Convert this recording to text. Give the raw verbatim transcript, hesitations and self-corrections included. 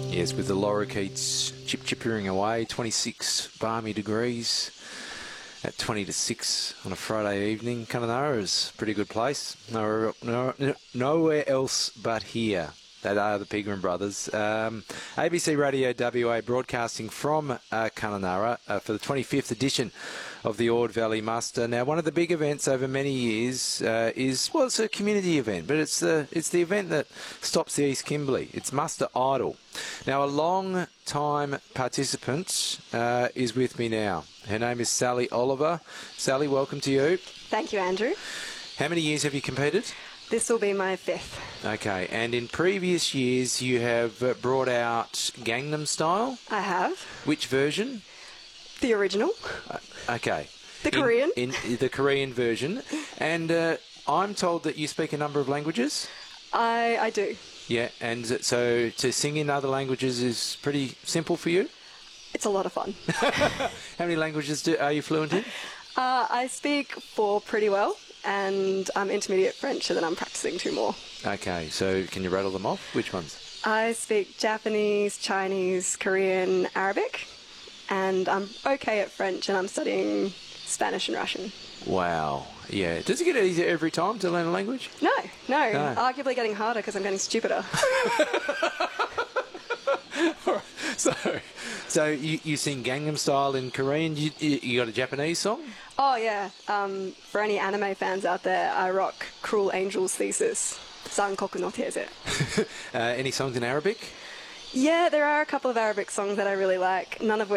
Yes, with the lorikeets chip chippering away, twenty-six balmy degrees at twenty to six on a Friday evening. Kununurra is a pretty good place. No, no, nowhere else but here. That are the Pegram brothers. Um, A B C Radio W A broadcasting from uh, Kununurra uh, for the twenty-fifth edition of the Ord Valley Muster. Now, one of the big events over many years uh, is, well, it's a community event, but it's the it's the event that stops the East Kimberley. It's Muster Idol. Now, a long-time participant uh, is with me now. Her name is Sally Oliver. Sally, welcome to you. Thank you, Andrew. How many years have you competed? This will be my fifth. Okay, and in previous years you have uh, brought out Gangnam Style. I have. Which version? The original. Uh, okay. The Korean. In, in the Korean version. And uh, I'm told that you speak a number of languages. I, I do. Yeah, and so to sing in other languages is pretty simple for you? It's a lot of fun. How many languages do, are you fluent in? Uh, I speak four pretty well, and I'm intermediate French, and then I'm practicing two more. Okay, so can you rattle them off? Which ones? I speak Japanese, Chinese, Korean, Arabic, and I'm okay at French, and I'm studying Spanish and Russian. Wow. Yeah. Does it get easier every time to learn a language? No, no. No. Arguably getting harder because I'm getting stupider. So, so you, you sing Gangnam Style in Korean. You, you you got a Japanese song? Oh, yeah. Um, for any anime fans out there, I rock Cruel Angel's Thesis. Sankoku no Teise. uh, any songs in Arabic? Yeah, there are a couple of Arabic songs that I really like, none of which